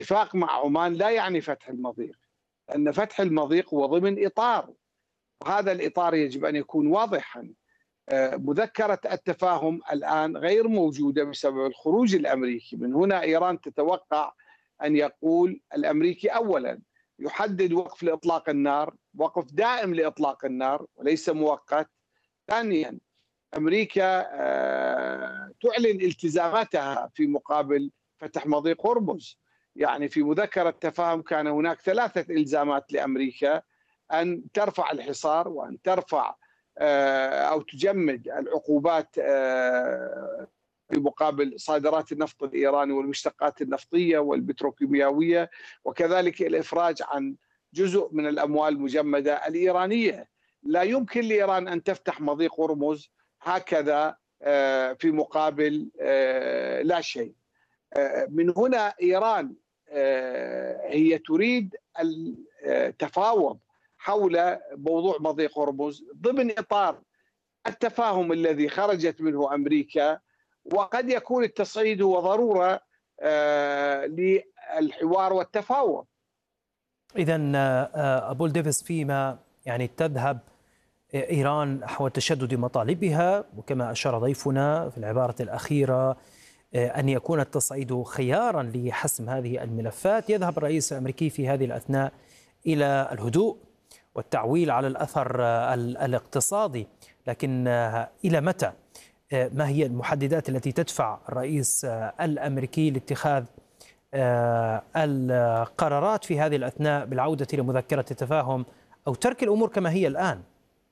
اتفاق مع عمان لا يعني فتح المضيق، أن فتح المضيق هو ضمن إطار، وهذا الإطار يجب أن يكون واضحا. مذكرة التفاهم الآن غير موجودة بسبب الخروج الأمريكي. من هنا إيران تتوقع أن يقول الأمريكي أولا يحدد وقف لإطلاق النار، وقف دائم لإطلاق النار وليس مؤقت. ثانيا أمريكا تعلن التزاماتها في مقابل فتح مضيق هرمز. يعني في مذكرة التفاهم كان هناك 3 إلزامات لأمريكا: أن ترفع الحصار، وأن ترفع أو تجمد العقوبات في مقابل صادرات النفط الإيراني والمشتقات النفطية والبتروكيماوية، وكذلك الإفراج عن جزء من الأموال المجمدة الإيرانية. لا يمكن لإيران أن تفتح مضيق هرمز هكذا في مقابل لا شيء. من هنا إيران هي تريد التفاوض حول موضوع مضيق هرمز ضمن إطار التفاهم الذي خرجت منه أمريكا، وقد يكون التصعيد هو ضرورة للحوار والتفاوض. إذن أبو ديفيس، فيما يعني تذهب إيران نحو تشدد مطالبها، وكما أشار ضيفنا في العبارة الأخيرة أن يكون التصعيد خيارا لحسم هذه الملفات، يذهب الرئيس الأمريكي في هذه الأثناء إلى الهدوء والتعويل على الأثر الاقتصادي. لكن إلى متى؟ ما هي المحددات التي تدفع الرئيس الأمريكي لاتخاذ القرارات في هذه الأثناء بالعودة إلى مذكرة التفاهم أو ترك الأمور كما هي الآن؟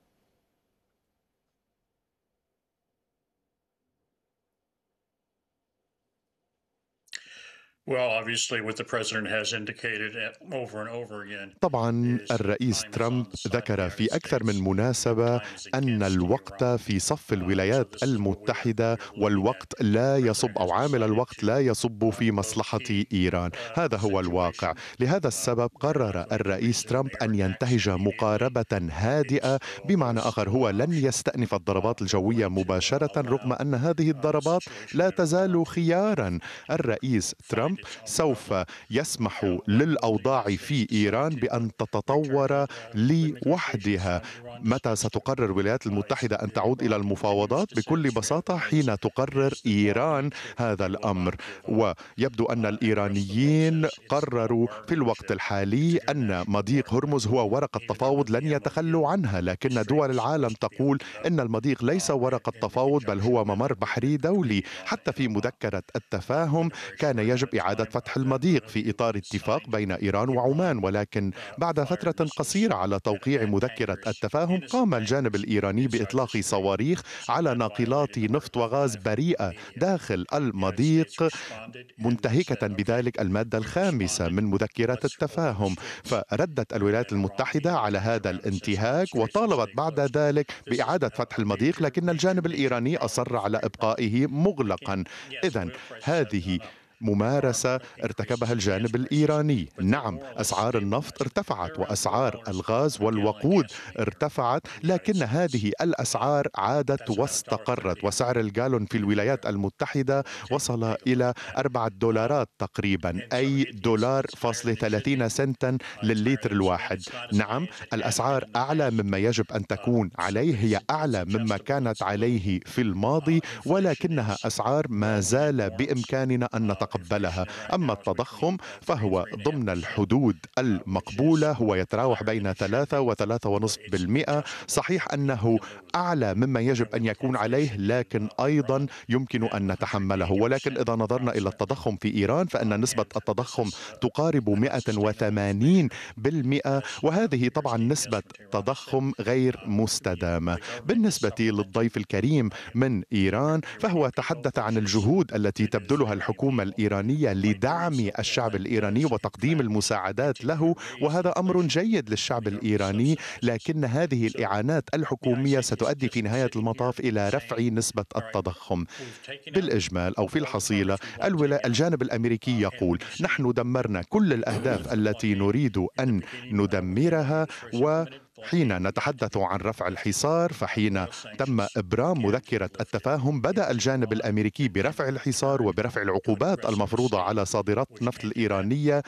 طبعا الرئيس ترامب ذكر في أكثر من مناسبة أن الوقت في صف الولايات المتحدة، والوقت لا يصب أو عامل الوقت لا يصب في مصلحة إيران. هذا هو الواقع. لهذا السبب قرر الرئيس ترامب أن ينتهج مقاربة هادئة، بمعنى آخر هو لن يستأنف الضربات الجوية مباشرة، رغم أن هذه الضربات لا تزال خيارا. الرئيس ترامب سوف يسمح للأوضاع في إيران بأن تتطور لوحدها. متى ستقرر الولايات المتحدة أن تعود إلى المفاوضات؟ بكل بساطة حين تقرر إيران هذا الأمر. ويبدو أن الإيرانيين قرروا في الوقت الحالي أن مضيق هرمز هو ورقة تفاوض لن يتخلوا عنها، لكن دول العالم تقول أن المضيق ليس ورقة تفاوض بل هو ممر بحري دولي. حتى في مذكرة التفاهم كان يجب إعادة فتح المضيق في إطار اتفاق بين إيران وعمان، ولكن بعد فترة قصيرة على توقيع مذكرة التفاهم قام الجانب الإيراني بإطلاق صواريخ على ناقلات نفط وغاز بريئة داخل المضيق، منتهكة بذلك المادة الخامسة من مذكرة التفاهم. فردت الولايات المتحدة على هذا الانتهاك وطالبت بعد ذلك بإعادة فتح المضيق، لكن الجانب الإيراني أصر على إبقائه مغلقا. إذن هذه ممارسة ارتكبها الجانب الإيراني. نعم، أسعار النفط ارتفعت وأسعار الغاز والوقود ارتفعت، لكن هذه الأسعار عادت واستقرت، وسعر الجالون في الولايات المتحدة وصل إلى $4 تقريبا، أي $1.30 للليتر الواحد. نعم، الأسعار أعلى مما يجب أن تكون عليه، هي أعلى مما كانت عليه في الماضي، ولكنها أسعار ما زال بإمكاننا أن نتقبلها. أما التضخم فهو ضمن الحدود المقبولة، هو يتراوح بين 3 و3.5%. صحيح أنه أعلى مما يجب أن يكون عليه، لكن أيضا يمكن أن نتحمله. ولكن إذا نظرنا إلى التضخم في إيران فإن نسبة التضخم تقارب 180%، وهذه طبعا نسبة تضخم غير مستدامة. بالنسبة للضيف الكريم من إيران فهو تحدث عن الجهود التي تبذلها الحكومة الإيرانية لدعم الشعب الإيراني وتقديم المساعدات له، وهذا أمر جيد للشعب الإيراني، لكن هذه الإعانات الحكومية ستؤدي في نهاية المطاف إلى رفع نسبة التضخم. بالإجمال أو في الحصيلة الجانب الأمريكي يقول نحن دمرنا كل الأهداف التي نريد أن ندمرها، و حين نتحدث عن رفع الحصار، فحين تم إبرام مذكرة التفاهم بدأ الجانب الأمريكي برفع الحصار وبرفع العقوبات المفروضة على صادرات النفط الإيرانية